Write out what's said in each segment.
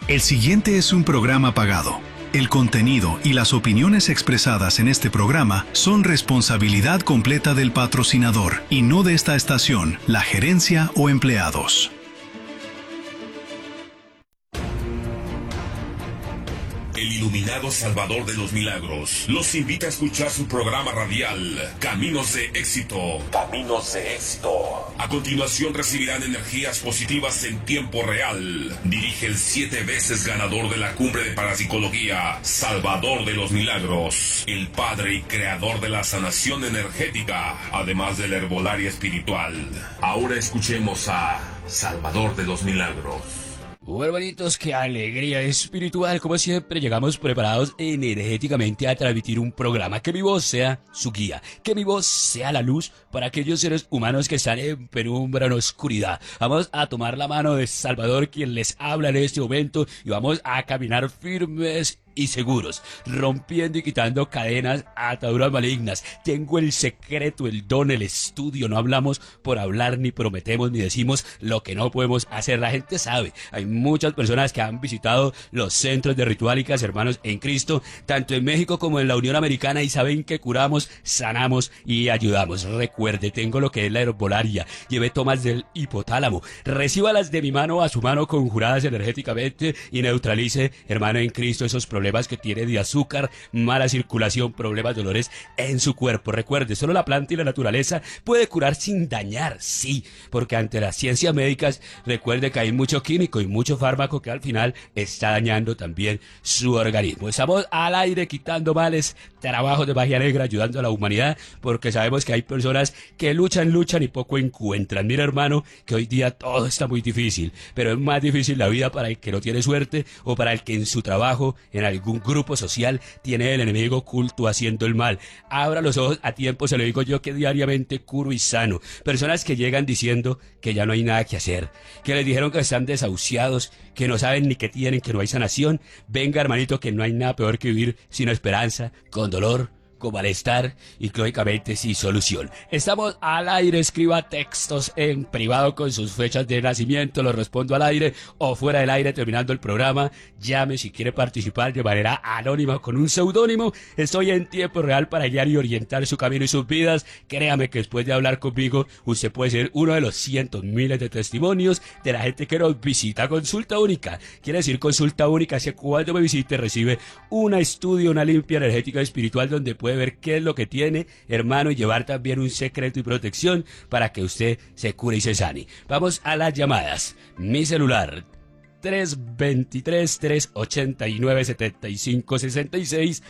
El siguiente es un programa pagado. El contenido y las opiniones expresadas en este programa son responsabilidad completa del patrocinador y no de esta estación, la gerencia o empleados. El iluminado Salvador de los Milagros los invita a escuchar su programa radial Caminos de Éxito. Caminos de Éxito. A continuación recibirán energías positivas en tiempo real. Dirige el 7 veces ganador de la Cumbre de Parapsicología, Salvador de los Milagros, el padre y creador de la sanación energética, además de la herbolaria espiritual. Ahora escuchemos a Salvador de los Milagros. Hermanitos, qué alegría espiritual, como siempre llegamos preparados energéticamente a transmitir un programa, que mi voz sea su guía, que mi voz sea la luz para aquellos seres humanos que están en penumbra, en oscuridad. Vamos a tomar la mano de Salvador, quien les habla en este momento, y vamos a caminar firmes y seguros, rompiendo y quitando cadenas, ataduras malignas. Tengo el secreto, el don, el estudio. No hablamos por hablar, ni prometemos, ni decimos lo que no podemos hacer. La gente sabe. Hay muchas personas que han visitado los centros de rituálicas, hermanos en Cristo, tanto en México como en la Unión Americana, y saben que curamos, sanamos y ayudamos. Recuerde, tengo lo que es la herbolaria. Llevé tomas del hipotálamo. Recíbalas de mi mano a su mano, conjuradas energéticamente, y neutralice, hermano en Cristo, esos problemas que tiene de azúcar, mala circulación, problemas, dolores en su cuerpo. Recuerde, solo la planta y la naturaleza puede curar sin dañar, sí, porque ante las ciencias médicas, recuerde que hay mucho químico y mucho fármaco que al final está dañando también su organismo. Estamos al aire quitando males, trabajos de magia negra, ayudando a la humanidad, porque sabemos que hay personas que luchan y poco encuentran. Mira, hermano, que hoy día todo está muy difícil, pero es más difícil la vida para el que no tiene suerte, o para el que en su trabajo, en algún grupo social, tiene el enemigo oculto haciendo el mal. Abra los ojos a tiempo, se lo digo yo, que diariamente curo y sano. Personas que llegan diciendo que ya no hay nada que hacer, que les dijeron que están desahuciados, que no saben ni qué tienen, que no hay sanación. Venga, hermanito, que no hay nada peor que vivir sin esperanza, con dolor, con malestar y lógicamente sin solución. Estamos al aire, escriba textos en privado con sus fechas de nacimiento, los respondo al aire o fuera del aire terminando el programa. Llame si quiere participar de manera anónima con un seudónimo. Estoy en tiempo real para guiar y orientar su camino y sus vidas. Créame que después de hablar conmigo, usted puede ser uno de los cientos miles de testimonios de la gente que nos visita. Consulta única, quiere decir consulta única, así que cuando me visite recibe un estudio, una limpia energética y espiritual, donde puede ver qué es lo que tiene, hermano, y llevar también un secreto y protección para que usted se cure y se sane. Vamos a las llamadas. Mi celular 323-389-7566,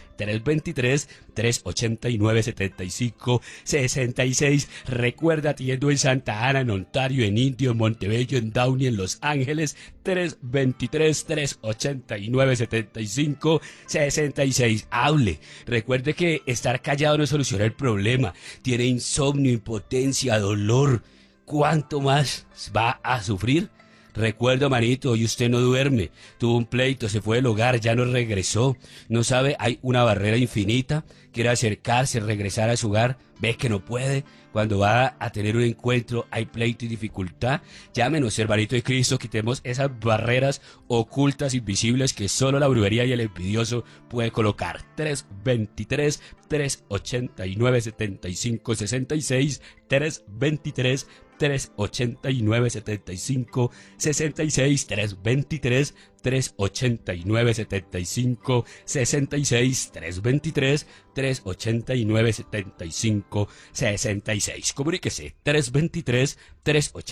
323-389-7566. Recuerda, atiendo en Santa Ana, en Ontario, en Indio, en Montebello, en Downey, en Los Ángeles, 323-389-7566. Hable. Recuerde que estar callado no soluciona el problema. Tiene insomnio, impotencia, dolor. ¿Cuánto más va a sufrir? Recuerdo, manito, hoy usted no duerme, tuvo un pleito, se fue del hogar, ya no regresó, no sabe, hay una barrera infinita, quiere acercarse, regresar a su hogar, ve que no puede. Cuando va a tener un encuentro, hay pleito y dificultad. Llámenos, hermanito de Cristo, quitemos esas barreras ocultas, invisibles, que solo la brujería y el envidioso puede colocar. 323-389-7566, 323-389-7566, 323-389-7566, 323-389-7566. Comuníquese, 323-389